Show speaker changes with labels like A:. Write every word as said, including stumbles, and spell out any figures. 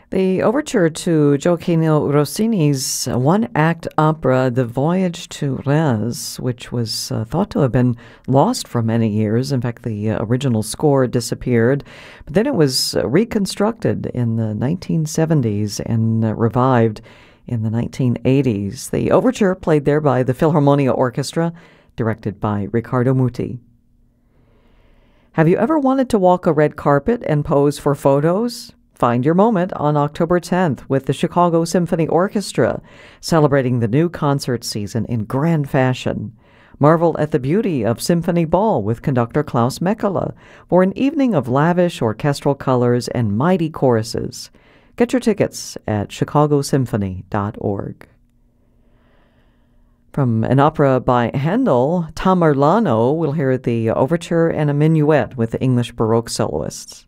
A: The overture to Gioacchino Rossini's one-act opera, The Voyage to Rez, which was uh, thought to have been lost for many years. In fact, the uh, original score disappeared. But then it was uh, reconstructed in the nineteen seventies and uh, revived in the nineteen eighties. The overture played there by the Philharmonia Orchestra, directed by Riccardo Muti. Have you ever wanted to walk a red carpet and pose for photos? Find your moment on October tenth with the Chicago Symphony Orchestra, celebrating the new concert season in grand fashion. Marvel at the beauty of Symphony Ball with conductor Klaus Mekala for an evening of lavish orchestral colors and mighty choruses. Get your tickets at chicago symphony dot org. From an opera by Handel, Tamerlano, we'll hear the overture and a minuet with the English Baroque soloists.